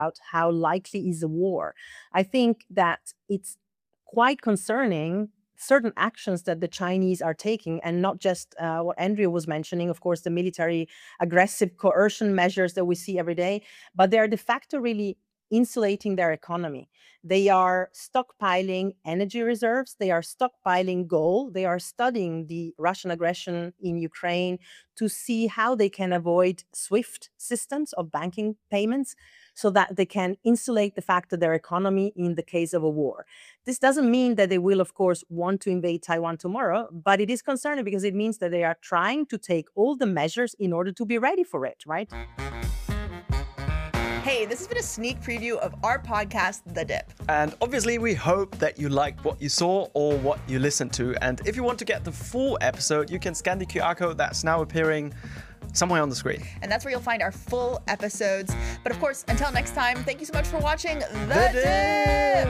how likely is a war. I think that it's quite concerning certain actions that the Chinese are taking, and not just what Andrea was mentioning, of course, the military aggressive coercion measures that we see every day, but they are de facto really insulating their economy. They are stockpiling energy reserves, they are stockpiling gold, they are studying the Russian aggression in Ukraine to see how they can avoid SWIFT systems of banking payments so that they can insulate the fact that their economy in the case of a war. This doesn't mean that they will, of course, want to invade Taiwan tomorrow, but it is concerning because it means that they are trying to take all the measures in order to be ready for it, right? Hey, this has been a sneak preview of our podcast, The Dip. And obviously, we hope that you liked what you saw or what you listened to. And if you want to get the full episode, you can scan the QR code that's now appearing somewhere on the screen. And that's where you'll find our full episodes. But of course, until next time, thank you so much for watching The Dip!